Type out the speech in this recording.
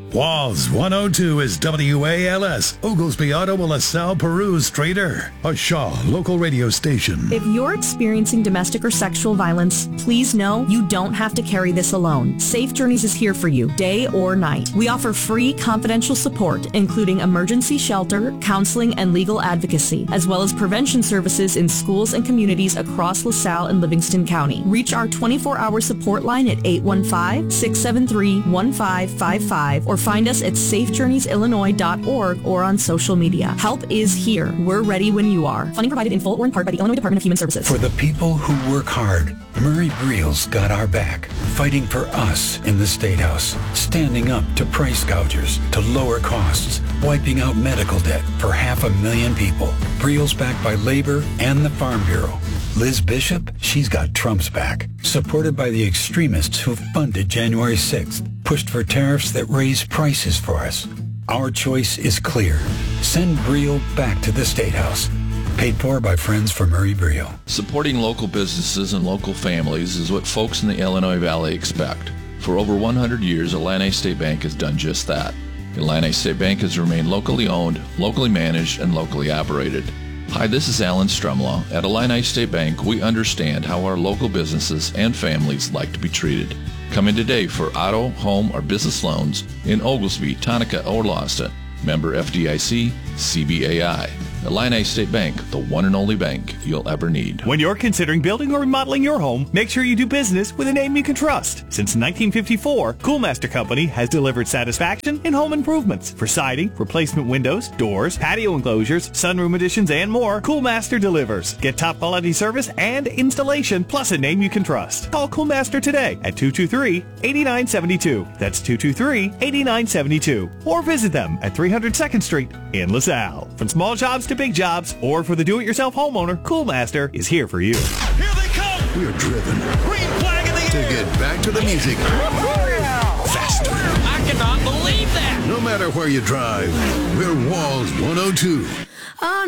WALS 102 is WALS, Oglesby, Ottawa, LaSalle, Peru, Strader, a Shaw local radio station. If you're experiencing domestic or sexual violence, please know you don't have to carry this alone. Safe Journeys is here for you, day or night. We offer free confidential support, including emergency shelter, counseling, and legal advocacy, as well as prevention services in schools and communities across LaSalle and Livingston County. Reach our 24-hour support line at 815-673-1555 or find us at safejourneysillinois.org or on social media. Help is here. We're ready when you are. Funding provided in full or in part by the Illinois Department of Human Services. For the people who work hard, Murray Briel's got our back, fighting for us in the State House, standing up to price gougers, to lower costs, wiping out medical debt for 500,000 people. Briel's backed by Labor and the Farm Bureau. Liz Bishop, she's got Trump's back, supported by the extremists who funded January 6th, pushed for tariffs that raise prices for us. Our choice is clear. Send Briel back to the State House. Paid for by Friends for Murray Briel. Supporting local businesses and local families is what folks in the Illinois Valley expect. For over 100 years, Illini State Bank has done just that. Illini State Bank has remained locally owned, locally managed, and locally operated. Hi, this is Alan Strumlaw. At Illini State Bank, we understand how our local businesses and families like to be treated. Come in today for auto, home, or business loans in Oglesby, Tonka, or Lawson. Member FDIC, CBAI. Illini State Bank, the one and only bank you'll ever need. When you're considering building or remodeling your home, make sure you do business with a name you can trust. Since 1954, Coolmaster Company has delivered satisfaction in home improvements. For siding, replacement windows, doors, patio enclosures, sunroom additions, and more, Coolmaster delivers. Get top quality service and installation, plus a name you can trust. Call Coolmaster today at 223-8972. That's 223-8972. Or visit them at 300 2nd Street in LaSalle. From small jobs to big jobs, or for the do-it-yourself homeowner, Coolmaster is here for you. Here they come! We're driven Green flag in the to air! get back to the music faster. I cannot believe that! No matter where you drive, we're WALS 102. On